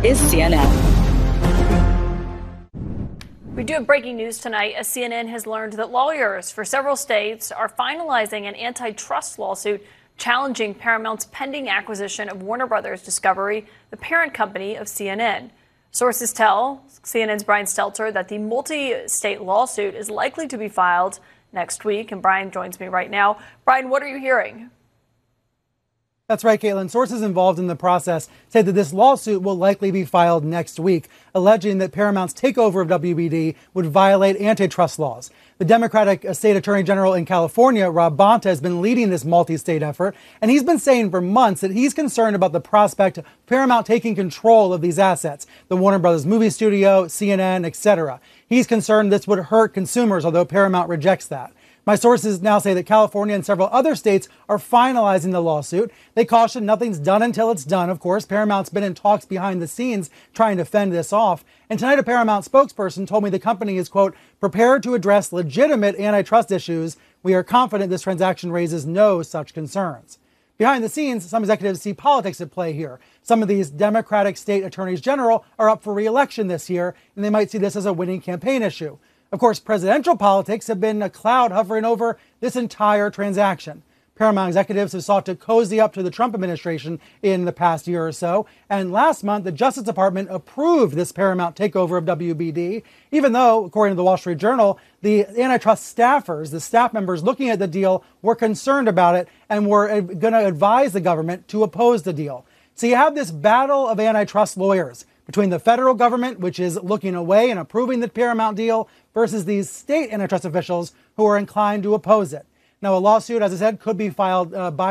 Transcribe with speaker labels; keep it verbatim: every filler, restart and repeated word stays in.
Speaker 1: is C N N.
Speaker 2: We do have breaking news tonight as C N N has learned that lawyers for several states are finalizing an antitrust lawsuit challenging Paramount's pending acquisition of Warner Brothers Discovery, the parent company of C N N. Sources tell C N N's Brian Stelter that the multi-state lawsuit is likely to be filed next week. And Brian joins me right now. Brian, what are you hearing?
Speaker 3: That's right, Caitlin. Sources involved in the process say that this lawsuit will likely be filed next week, alleging that Paramount's takeover of W B D would violate antitrust laws. The Democratic State Attorney General in California, Rob Bonta, has been leading this multi-state effort, and he's been saying for months that he's concerned about the prospect of Paramount taking control of these assets, the Warner Brothers movie studio, C N N, et cetera. He's concerned this would hurt consumers, although Paramount rejects that. My sources now say that California and several other states are finalizing the lawsuit. They caution nothing's done until it's done. Of course, Paramount's been in talks behind the scenes trying to fend this off. And tonight, a Paramount spokesperson told me the company is, quote, prepared to address legitimate antitrust issues. We are confident this transaction raises no such concerns. Behind the scenes, some executives see politics at play here. Some of these Democratic state attorneys general are up for re-election this year, and they might see this as a winning campaign issue. Of course, presidential politics have been a cloud hovering over this entire transaction. Paramount executives have sought to cozy up to the Trump administration in the past year or so. And last month, the Justice Department approved this Paramount takeover of W B D, even though, according to the Wall Street Journal, the antitrust staffers, the staff members looking at the deal, were concerned about it and were going to advise the government to oppose the deal. So you have this battle of antitrust lawyers between the federal government, which is looking away and approving the Paramount deal, versus these state antitrust officials who are inclined to oppose it. Now, a lawsuit, as I said, could be filed uh, by